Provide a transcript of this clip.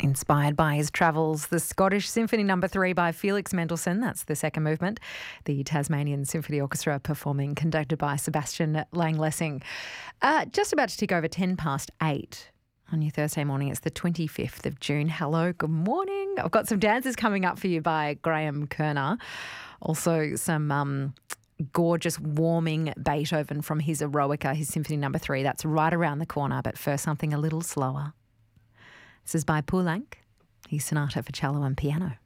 Inspired by his travels, the Scottish Symphony No. 3 by Felix Mendelssohn, that's the second movement. The Tasmanian Symphony Orchestra performing, conducted by Sebastian Langlessing. Just about to tick over 8:10 on your Thursday morning. It's the 25th of June. Hello, good morning. I've got some dances coming up for you by Graham Kerner. Also some gorgeous warming Beethoven from his Eroica, his Symphony No. 3. That's right around the corner, but first something a little slower. This is by Poulenc, his Sonata for Cello and Piano.